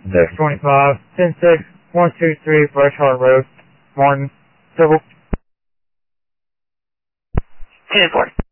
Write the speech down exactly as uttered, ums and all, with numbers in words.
six twenty-five, ten six, one two three Fresh Heart Road, Martin, Civil. ten four.